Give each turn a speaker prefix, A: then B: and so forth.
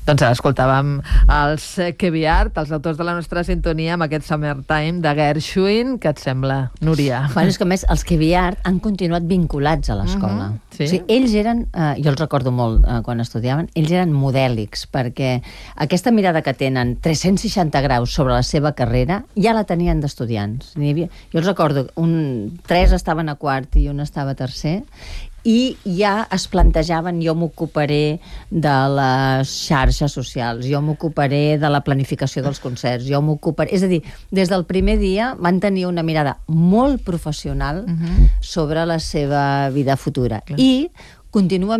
A: Doncs escoltàvem els Keviart, els autors de la nostra sintonia, amb aquest Summertime de Gershwin. Què et sembla, Núria?
B: Bueno, és que a més els Keviart han continuat vinculats a l'escola.
A: Sí.
B: O sigui, ells eren, jo els recordo molt quan estudiaven, ells eren modèlics, perquè aquesta mirada que tenen 360 graus sobre la seva carrera ja la tenien d'estudiants. Jo els recordo, 3 estaven a quart i un estava a tercer, i ja es plantejaven: jo m'ocuparé de les xarxes socials, jo m'ocuparé de la planificació dels concerts, jo m'ocuparé... És a dir, des del primer dia van tenir una mirada molt professional sobre la seva vida futura. I continuen